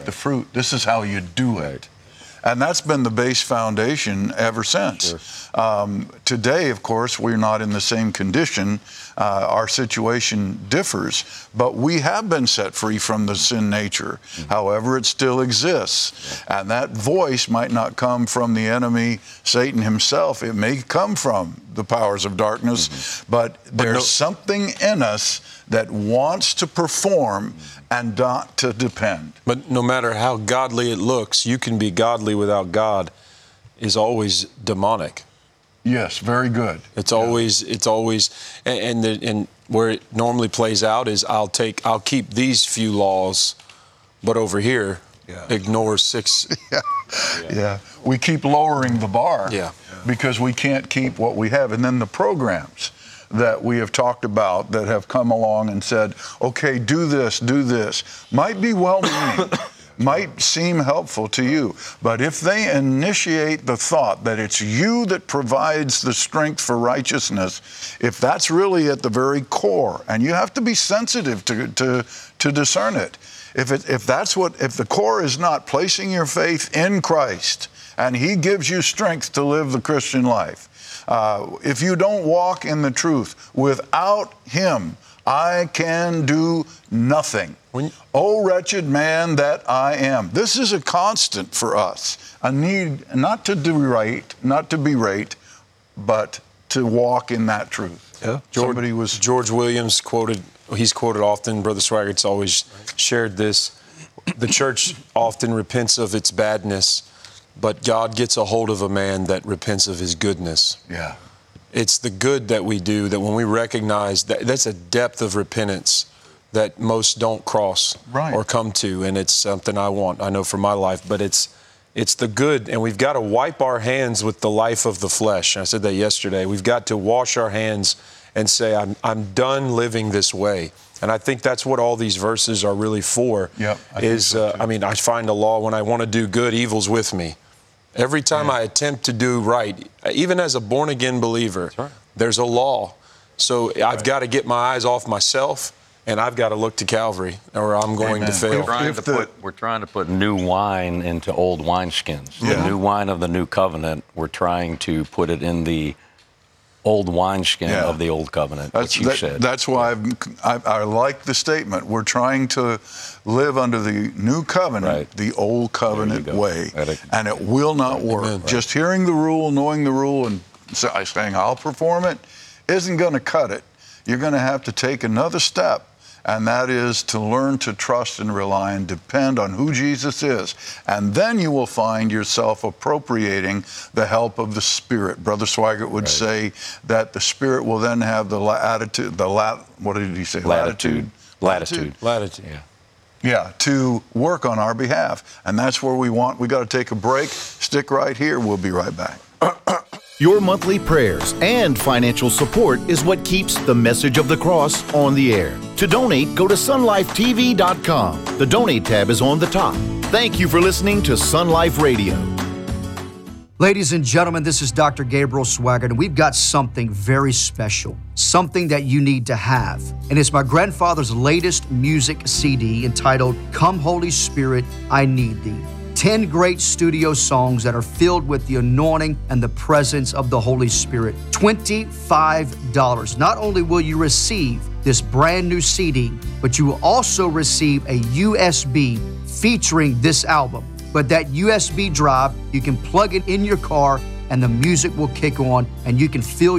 get the fruit. This is how you do it. And that's been the base foundation ever since. Sure. Today, of course, we're not in the same condition. Our situation differs, but we have been set free from the sin nature. However, it still exists. And that voice might not come from the enemy, Satan himself. It may come from the powers of darkness, but there's something in us that wants to perform and not to depend. But no matter how godly it looks, you can be godly without God is always demonic. Yes, very good. It's always, and where it normally plays out is I'll keep these few laws, but over here, ignore 6. Yeah. We keep lowering the bar because we can't keep what we have. And then the programs that we have talked about that have come along and said, okay, do this, might be well-meaning, might seem helpful to you, but if they initiate the thought that it's you that provides the strength for righteousness, if that's really at the very core, and you have to be sensitive to discern it, if the core is not placing your faith in Christ, and He gives you strength to live the Christian life, if you don't walk in the truth, without Him, I can do nothing. Oh, wretched man that I am. This is a constant for us, a need not to berate, but to walk in that truth. Yeah. George Williams he's quoted often, Brother Swaggart's always shared this. The church often repents of its badness, but God gets a hold of a man that repents of his goodness. Yeah. It's the good that we do, that when we recognize that's a depth of repentance that most don't cross or come to, and it's something I know for my life, but it's the good, and we've got to wipe our hands with the life of the flesh. I said that yesterday. We've got to wash our hands and say, I'm done living this way. And I think that's what all these verses are really for. Yep, I find a law when I want to do good, evil's with me. Every time I attempt to do right, even as a born-again believer, there's a law. So I've got to get my eyes off myself, and I've got to look to Calvary, or I'm going to fail. We're trying to put new wine into old wineskins. Yeah. The new wine of the new covenant, we're trying to put it in the old wineskin of the old covenant, which you said. That's why I like the statement. We're trying to live under the new covenant, the old covenant way, and it will not work. Just hearing the rule, knowing the rule, and saying I'll perform it isn't going to cut it. You're going to have to take another step, and that is to learn to trust and rely and depend on who Jesus is. And then you will find yourself appropriating the help of the Spirit. Brother Swaggart would say that the Spirit will then have the attitude, what did he say? Latitude. Yeah, to work on our behalf. And that's where we got to take a break. Stick right here. We'll be right back. Your monthly prayers and financial support is what keeps the message of the cross on the air. To donate, go to sunlifetv.com. The donate tab is on the top. Thank you for listening to Sun Life Radio. Ladies and gentlemen, this is Dr. Gabriel Swaggart, and we've got something very special, something that you need to have. And it's my grandfather's latest music CD entitled, Come Holy Spirit, I Need Thee. 10 great studio songs that are filled with the anointing and the presence of the Holy Spirit. $25. Not only will you receive this brand new CD, but you will also receive a USB featuring this album. But that USB drive, you can plug it in your car and the music will kick on and you can feel